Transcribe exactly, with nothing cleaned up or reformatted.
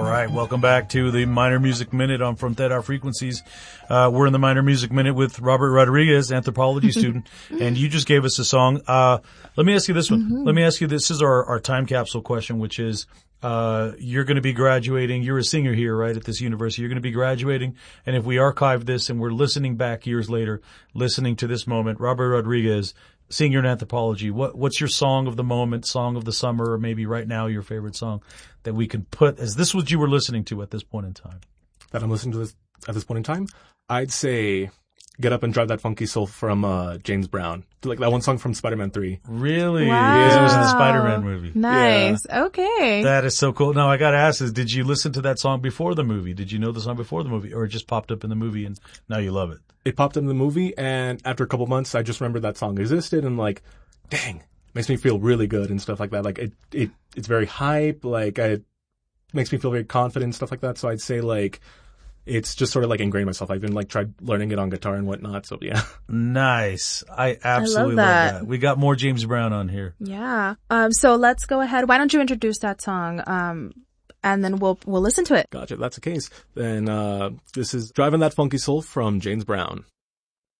All right, welcome back to the Minor Music Minute on From Theta Frequencies. Uh, we're in the Minor Music Minute with Robert Rodriguez, anthropology student, and you just gave us a song. Uh, let me ask you this one. Mm-hmm. Let me ask you, this is our, our time capsule question, which is, uh, you're going to be graduating. You're a singer here, right, at this university. You're going to be graduating, and if we archive this and we're listening back years later, listening to this moment, Robert Rodriguez, senior in anthropology, what, what's your song of the moment, song of the summer, or maybe right now your favorite song that we can put as this what you were listening to at this point in time? That I'm listening to this at this point in time? I'd say Get Up and Drive That Funky Soul from uh, James Brown. Like that one song from Spider-Man three. Really? Wow. Because it was in the Spider-Man movie. Nice. Yeah. Okay. That is so cool. Now I got to ask is, did you listen to that song before the movie? Did you know the song before the movie, or it just popped up in the movie and now you love it? It popped up in the movie, and after a couple months, I just remembered that song existed, and like, dang, makes me feel really good and stuff like that. Like it, it, it's very hype. Like I, it makes me feel very confident and stuff like that. So I'd say like, it's just sort of like ingrained myself. I've been like tried learning it on guitar and whatnot. So yeah. Nice. I absolutely I love, that. love that. We got more James Brown on here. Yeah. Um, so let's go ahead. Why don't you introduce that song? Um, and then we'll, we'll listen to it. Gotcha. If that's the case, then, uh, this is Driving That Funky Soul from James Brown.